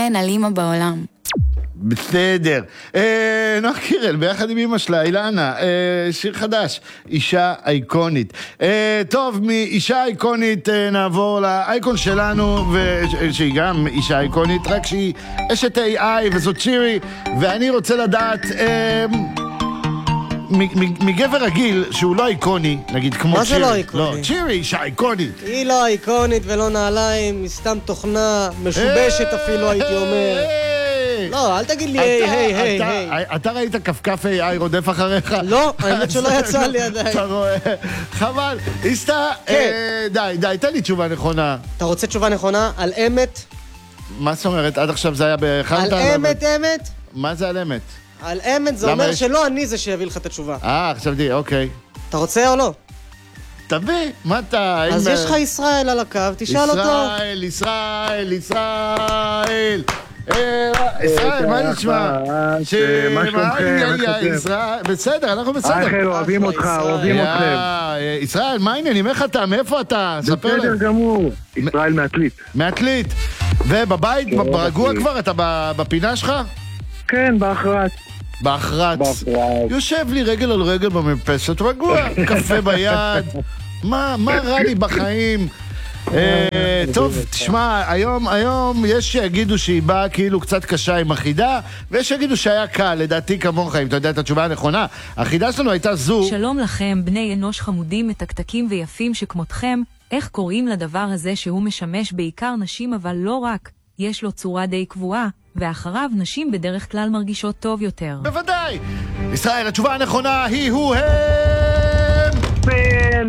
להתלונן על אמא בעולם. בסדר. נוח קירל, ביחד עם אמא שלה, אילנה, שיר חדש, אישה אייקונית. טוב, מאישה אייקונית נעבור לאייקון שלנו, שהיא גם אישה אייקונית, רק שהיא אשת AI וזאת שירי, ואני רוצה לדעת מגבר רגיל שהוא לא אייקוני, נגיד כמו מה שירי. זה לא אייקוני? לא, שירי אישה אייקונית. היא לא אייקונית ולא נעליים, היא סתם תוכנה משובשת אפילו הייתי אומר. לא, אל תגיד לי היי. אתה ראית כפכף AI רודף אחריך? לא, האמת שלא יצא לי עדיין. אתה רואה? חבל. איסתה, די, תן לי תשובה נכונה. אתה רוצה תשובה נכונה? על אמת? מה זאת אומרת? עד עכשיו זה היה בחרת? על אמת? מה זה על אמת? על אמת זה אומר שלא אני זה שיביא לך את התשובה. חשבתי, אוקיי. אתה רוצה או לא? תביא, מה אתה? אז יש לך ישראל על הקו, תשאל אותו. ישראל. ישראל, מה נשמע? מה שלומכם? בסדר, אנחנו בסדר. אחר, אוהבים אתכם. ישראל, מה העניינים? איך אתה? מאיפה אתה? ספר בסדר להם. גמור. ישראל מעתלית. מעתלית. ובבית, ברגוע כבר? אתה בפינה שלך? כן, בהכרעת. בהכרץ. יושב לי רגל על רגל במרפסת, רגוע, קפה ביד. מה רע לי בחיים? טוב, תשמע, היום יש שיגידו שהיא באה כאילו קצת קשה עם החידה, ויש שיגידו שהיה קל, לדעתי כמוך, אם אתה יודע את התשובה הנכונה. החידה שלנו הייתה זו. שלום לכם, בני אנוש חמודים, מתקתקים ויפים שכמותכם. איך קוראים לדבר הזה שהוא משמש בעיקר נשים, אבל לא רק? יש לו צורה די קבועה, ואחריו נשים בדרך כלל מרגישות טוב יותר. בוודאי! ישראל, התשובה הנכונה היא הוא הם! פן.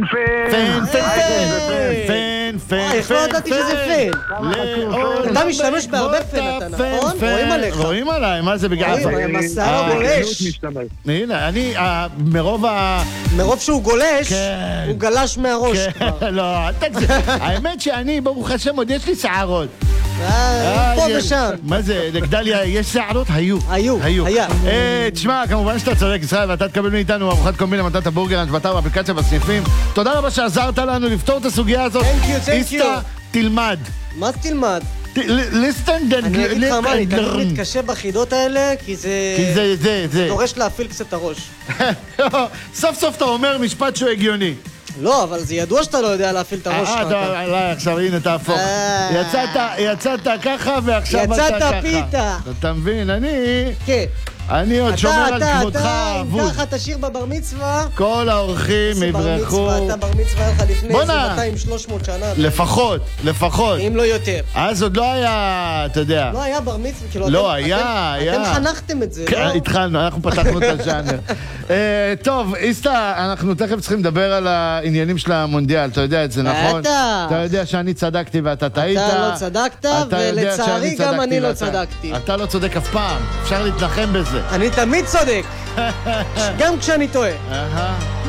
איך לא ידעתי שזה פן? אתה משתמש בהרבה פן, אתה נכון? רואים עליך. רואים עליי, מה זה בגלל? מסע גולש. הנה, אני, מרוב שהוא גולש, הוא גלש מהראש. לא, האמת שאני, ברוך השם, עוד יש לי שערות. פה ושם. מה זה, לגדליה יש שערות? היה. תשמע, כמובן שאתה צודק, ישראל, ואתה תקבל מאיתנו ארוחת קומבינה למתנת הבורגר, השבתה באפליקציה בסניפים. תודה רבה שעזרת לנו לפתור את הסוגיה הזאת. איסתה, תלמד. מה תלמד? ליסטן דן. אני אגיד לך מה, אני תמיד מתקשה בחידות האלה, כי זה דורש להפעיל קצת את הראש. סוף סוף אתה אומר משפט שהוא הגיוני. לא, אבל זה ידוע שאתה לא יודע להפעיל את הראש שלך. לא, עכשיו הנה תהפוך. יצאת ככה ועכשיו אתה ככה. יצאת פיתה. אתה מבין, כן. אני עוד שומר על כבודך האבוד. אתה, ככה תשאיר בבר מצווה. כל האורחים יברחו. אתה בר מצווה לך לפני איזה 200-300 שנה. לפחות. אם לא יותר. אז עוד לא היה, אתה יודע. לא היה בר מצווה, כאילו לא, היה. אתם חנכתם את זה, כן, לא? התחלנו, אנחנו פתחנו את הז'אנר. טוב, איסתה, אנחנו תכף צריכים לדבר על העניינים של המונדיאל, אתה יודע את זה, נכון? בטח. אתה יודע שאני צדקתי ואתה טעית. אתה לא צדקת, ולצערי גם אני לא צדקתי. אתה לא צודק אף פעם, אפשר להתנחם בזה. אני תמיד צודק, גם כשאני טועה.